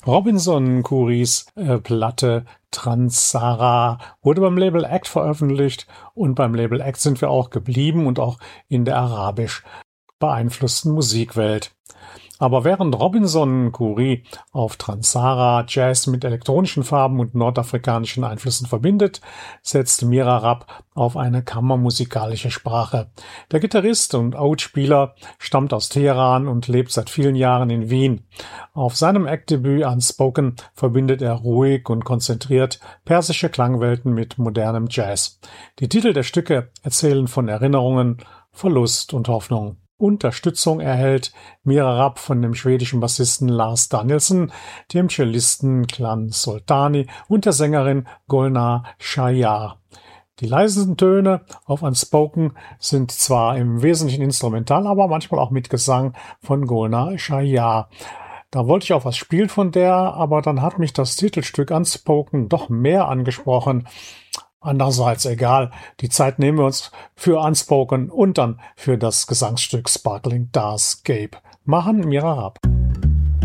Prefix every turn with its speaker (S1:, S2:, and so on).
S1: Robinson Kuris Platte Transara wurde beim Label Act veröffentlicht und beim Label Act sind wir auch geblieben und auch in der arabisch beeinflussten Musikwelt. Aber während Robinson Kuri auf Transara Jazz mit elektronischen Farben und nordafrikanischen Einflüssen verbindet, setzt Mira Rapp auf eine kammermusikalische Sprache. Der Gitarrist und Oud-Spieler stammt aus Teheran und lebt seit vielen Jahren in Wien. Auf seinem Act-Debüt Unspoken verbindet er ruhig und konzentriert persische Klangwelten mit modernem Jazz. Die Titel der Stücke erzählen von Erinnerungen, Verlust und Hoffnung. Unterstützung erhält Mira Rapp von dem schwedischen Bassisten Lars Danielsson, dem Cellisten Klan Soltani und der Sängerin Golnar Shayar. Die leisen Töne auf Unspoken sind zwar im Wesentlichen instrumental, aber manchmal auch mit Gesang von Golnar Shayar. Da wollte ich auch was spielen von der, aber dann hat mich das Titelstück Unspoken doch mehr angesprochen. Andererseits egal, die Zeit nehmen wir uns für Unspoken und dann für das Gesangsstück Sparkling Starscape. Machen Mira Rapp.